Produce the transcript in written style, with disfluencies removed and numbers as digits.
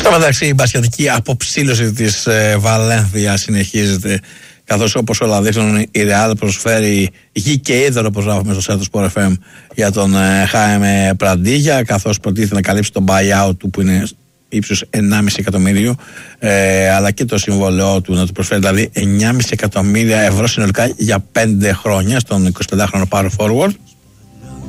Στο μεταξύ, η μπασκετική αποψήλωση της Βαλένθια συνεχίζεται. Καθώς όπως όλα δείχνουν, η Real προσφέρει γη και είδωρο, όπως γράφουμε στο site του Sport FM, για τον Χάιμε Πραντίγια, καθώς προτίθεται να καλύψει τον buyout του που είναι ύψους 1,5 εκατομμύριο, αλλά και το συμβόλαιό του να του προσφέρει δηλαδή 9,5 εκατομμύρια ευρώ συνολικά για 5 χρόνια στον 25χρονο power forward.